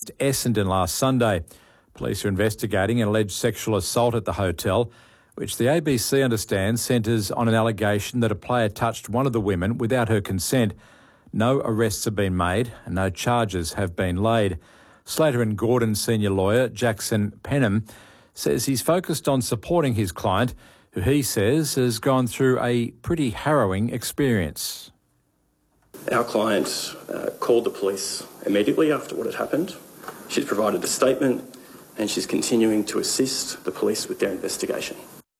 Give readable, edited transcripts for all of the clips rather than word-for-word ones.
Essendon last Sunday. Police are investigating an alleged sexual assault at the hotel, which the ABC understands centres on an allegation that a player touched one of the women without her consent. No arrests have been made and no charges have been laid. Slater and Gordon senior lawyer Jackson Penham says he's focused on supporting his client, who he says has gone through a pretty harrowing experience. Our client called the police immediately after what had happened. She's provided a statement and she's continuing to assist the police with their investigation.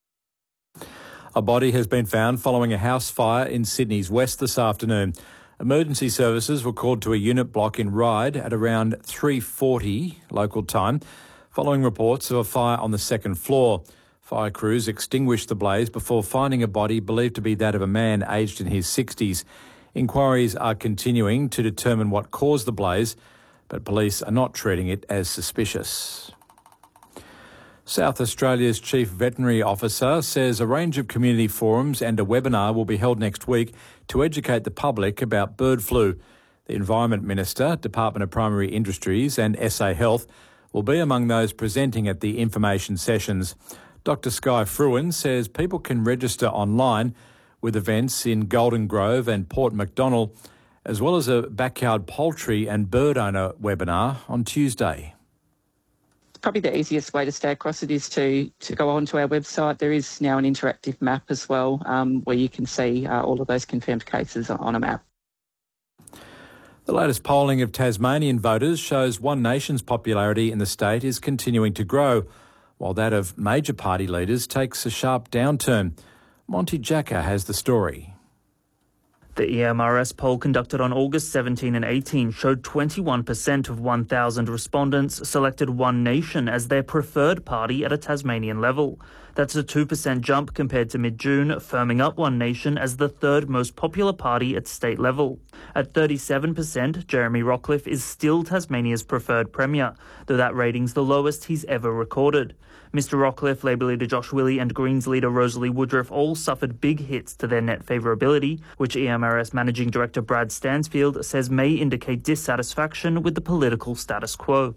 A body has been found following a house fire in Sydney's west this afternoon. Emergency services were called to a unit block in Ryde at around 3:40 local time, following reports of a fire on the second floor. Fire crews extinguished the blaze before finding a body believed to be that of a man aged in his 60s. Inquiries are continuing to determine what caused the blaze, but police are not treating it as suspicious. South Australia's Chief Veterinary Officer says a range of community forums and a webinar will be held next week to educate the public about bird flu. The Environment Minister, Department of Primary Industries and SA Health will be among those presenting at the information sessions. Dr Sky Fruin says people can register online with events in Golden Grove and Port Macdonnell, as well as a backyard poultry and bird owner webinar on Tuesday. Probably the easiest way to stay across it is to go onto our website. There is now an interactive map as well, where you can see all of those confirmed cases on a map. The latest polling of Tasmanian voters shows One Nation's popularity in the state is continuing to grow, while that of major party leaders takes a sharp downturn. Monty Jacker has the story. The EMRS poll conducted on August 17 and 18 showed 21% of 1,000 respondents selected One Nation as their preferred party at a Tasmanian level. That's a 2% jump compared to mid-June, firming up One Nation as the third most popular party at state level. At 37%, Jeremy Rockliff is still Tasmania's preferred premier, though that rating's the lowest he's ever recorded. Mr Rockliff, Labor leader Josh Willey and Greens leader Rosalie Woodruff all suffered big hits to their net favourability, which EMRS Managing Director Brad Stansfield says may indicate dissatisfaction with the political status quo.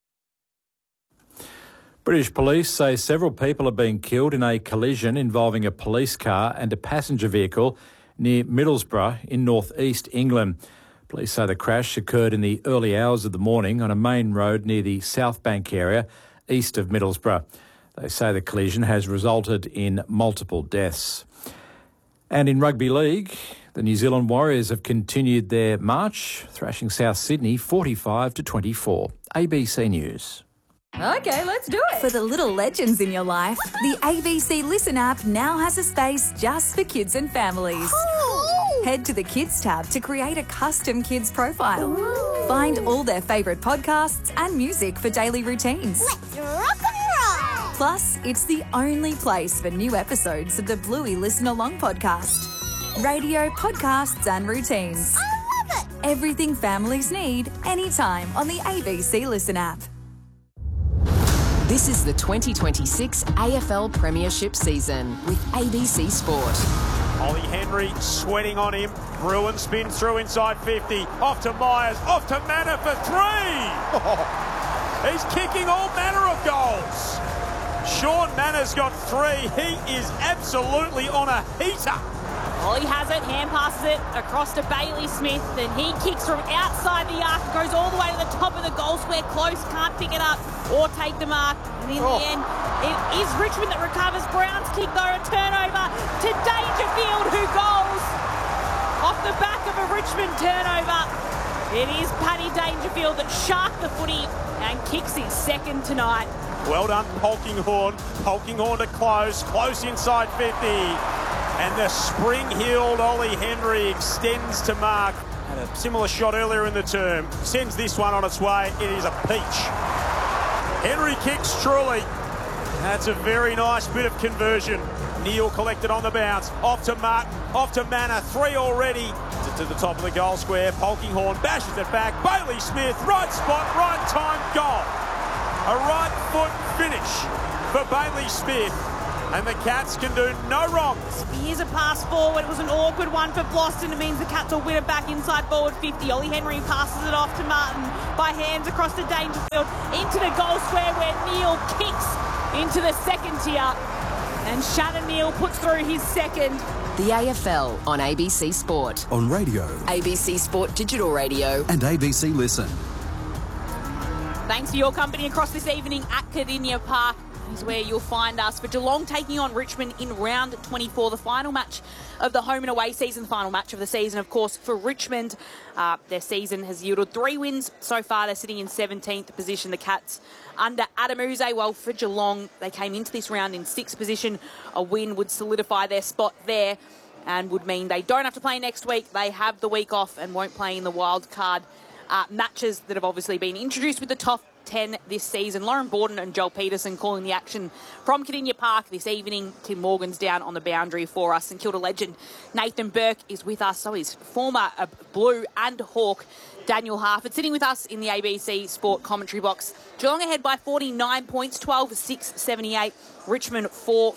British police say several people have been killed in a collision involving a police car and a passenger vehicle near Middlesbrough in north-east England. Police say the crash occurred in the early hours of the morning on a main road near the South Bank area, east of Middlesbrough. They say the collision has resulted in multiple deaths. And in rugby league, the New Zealand Warriors have continued their march, thrashing South Sydney 45-24. ABC News. Okay, let's do it. For the little legends in your life, the ABC Listen app now has a space just for kids and families. Cool. Head to the Kids tab to create a custom kids profile. Ooh. Find all their favourite podcasts and music for daily routines. Let's rock and roll. Plus, it's the only place for new episodes of the Bluey Listen Along podcast. Radio, podcasts and routines. I love it. Everything families need, anytime on the ABC Listen app. This is the 2026 AFL Premiership season with ABC Sport. Ollie Henry sweating on him. Bruin spins through inside 50. Off to Myers. Off to Manor for three. He's kicking all manner of goals. Sean Manor's got three. He is absolutely on a heater. Ollie has it, hand passes it across to Bailey Smith, and he kicks from outside the arc, goes all the way to the top of the goal square, close, can't pick it up or take the mark, and in the end, it is Richmond that recovers. Brown's kick though, a turnover to Dangerfield, who goals off the back of a Richmond turnover. It is Paddy Dangerfield that sharked the footy and kicks his second tonight. Well done, Polkinghorne. Polkinghorne to close inside 50. And the spring-heeled Ollie Henry extends to mark. Had a similar shot earlier in the term. Sends this one on its way. It is a peach. Henry kicks truly. That's a very nice bit of conversion. Neal collected on the bounce. Off to Martin. Off to Manor. Three already. To the top of the goal square. Polkinghorne bashes it back. Bailey Smith. Right spot, right time, goal. A right foot finish for Bailey Smith. And the Cats can do no wrong. Here's a pass forward. It was an awkward one for Boston. It means the Cats will win it back inside forward 50. Ollie Henry passes it off to Martin by hands across the Dangerfield into the goal square where Neale kicks into the second tier. And Shannon Neale puts through his second. The AFL on ABC Sport. On radio. ABC Sport Digital Radio. And ABC Listen. Thanks for your company across this evening at Kardinia Park. Is where you'll find us for Geelong taking on Richmond in round 24, the final match of the home and away season, the final match of the season, of course, for Richmond. Their season has yielded 3 wins so far. They're sitting in 17th position, the Cats under Adam Uze. Well, for Geelong, they came into this round in 6th position. A win would solidify their spot there and would mean they don't have to play next week. They have the week off and won't play in the wild card matches that have obviously been introduced with the top 10 this season. Lauren Borden and Joel Peterson calling the action from Kardinia Park this evening. Tim Morgan's down on the boundary for us. St Kilda legend Nathan Burke is with us. So is former Blue and Hawk Daniel Harford sitting with us in the ABC Sport commentary box. Geelong ahead by 49 points, 12-6-78. Richmond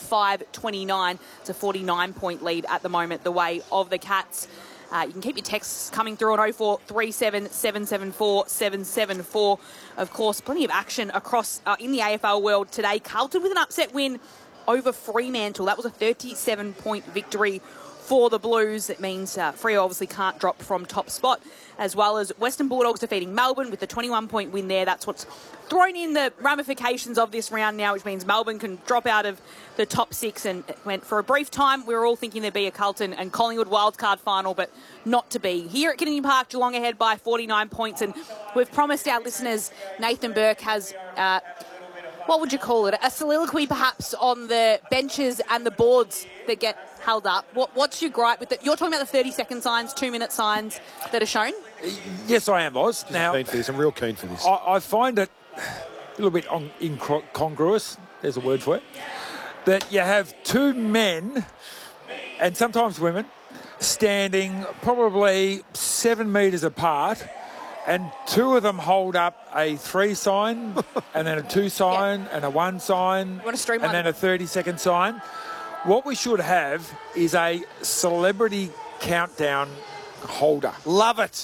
4-5-29. It's a 49-point lead at the moment the way of the Cats. You can keep your texts coming through on 0437 774 774. Of course, plenty of action across in the AFL world today. Carlton with an upset win over Fremantle. That was a 37-point victory for the Blues. It means Freo obviously can't drop from top spot, as well as Western Bulldogs defeating Melbourne with the 21-point win there. That's what's thrown in the ramifications of this round now, which means Melbourne can drop out of the top 6. And it went for a brief time. We were all thinking there'd be a Carlton and Collingwood wildcard final, but not to be. Here at Kardinia Park, Geelong ahead by 49 points. And we've promised our listeners, Nathan Burke has... what would you call it? A soliloquy, perhaps, on the benches and the boards that get held up. What's your gripe with it? You're talking about the 30-second signs, 2-minute signs that are shown? Yes, I am, Loz. Now, I'm real keen for this. I find it a little bit incongruous, there's a word for it, that you have 2 men, and sometimes women, standing probably 7 metres apart, and 2 of them hold up a 3 sign, and then a 2 sign, and a 1 sign, and then a 30-second sign. What we should have is a celebrity countdown holder. Love it.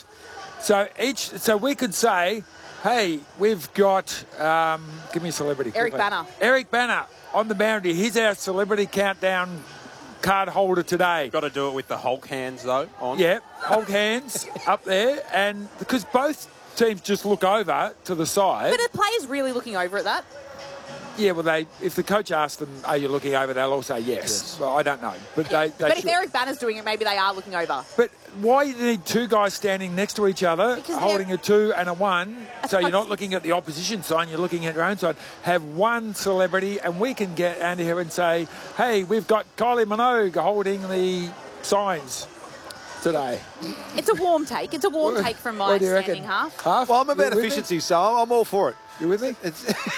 So we could say, hey, we've got, give me a celebrity. Eric Banner. Eric Banner on the boundary. Here's our celebrity countdown card holder today. Got to do it with the Hulk hands, though, on. Yeah, Hulk hands up there. And because both teams just look over to the side. But are players really looking over at that? Yeah, well, if the coach asks them, are you looking over, they'll all say yes. Well, I don't know. But if Eric Banner's doing it, maybe they are looking over. But why do you need 2 guys standing next to each other, holding a 2 and a 1, so you're not looking at the opposition sign, you're looking at your own side. Have 1 celebrity, and we can get under here and say, hey, we've got Kylie Minogue holding the signs today. It's a warm take. It's a warm take from my standing half. Well, I'm about efficiency, so I'm all for it. You with me?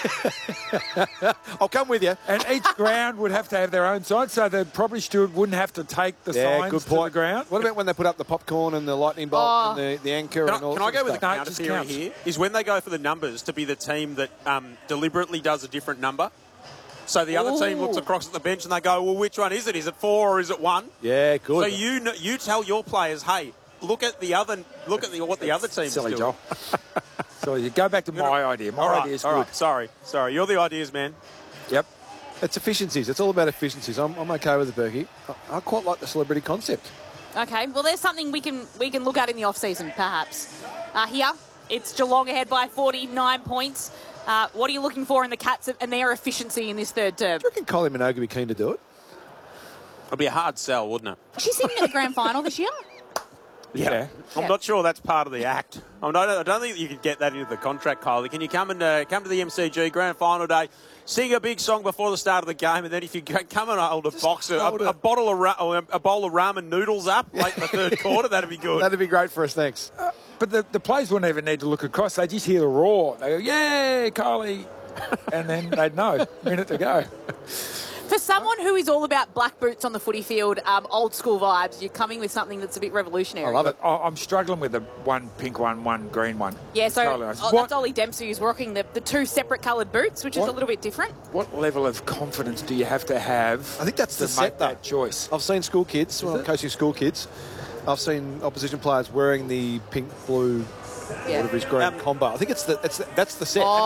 I'll come with you. And each ground would have to have their own sign, so the property steward wouldn't have to take the signs good point. to the ground. What about when they put up the popcorn and the lightning bolt and the anchor and all that? Can I go with stuff? a counter theory here? Is when they go for the numbers to be the team that deliberately does a different number. So the other team looks across at the bench and they go, well, which one is it? Is it 4 or is it 1? Yeah, good. So you tell your players, hey, look at what the other team's Silly doing. Joel. So you go back to my idea. My idea is good. All right, sorry. You're the ideas man. Yep. It's efficiencies. It's all about efficiencies. I'm okay with it, Berkey. I quite like the celebrity concept. Okay, well, there's something we can look at in the off-season, perhaps. Here, it's Geelong ahead by 49 points. What are you looking for in the Cats and their efficiency in this third term? Do you reckon Kylie Minogue would be keen to do it? It'd be a hard sell, wouldn't it? She's sitting at the grand final this year. Yeah. I'm not sure that's part of the act. I don't think you could get that into the contract, Kylie. Can you come to the MCG grand final day, sing a big song before the start of the game, and then if you come and hold a bowl of ramen noodles up late in the third quarter, that'd be good. That'd be great for us, thanks. But the players wouldn't even need to look across. They just hear the roar. They go, yay, Kylie. And then they'd know. Minute to go. For someone who is all about black boots on the footy field, old school vibes, you're coming with something that's a bit revolutionary. I love it. I'm struggling with the one pink one, one green one. Yeah, so Totally nice. that's Ollie Dempsey who's rocking the two separate coloured boots, which is a little bit different. What level of confidence do you have to have? I think that's the set, that choice. I've seen school kids, when I'm coaching school kids, I've seen opposition players wearing the pink, blue, whatever his green combo. I think that's the set. Oh,